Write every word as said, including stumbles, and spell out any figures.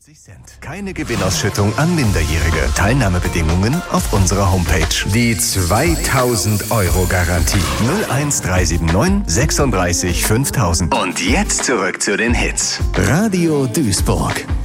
Cent. Keine Gewinnausschüttung an Minderjährige. Teilnahmebedingungen auf unserer Homepage. Die zweitausend Euro Garantie. null eins drei sieben neun sechsunddreißig fünftausend. Und jetzt zurück zu den Hits. Radio Duisburg.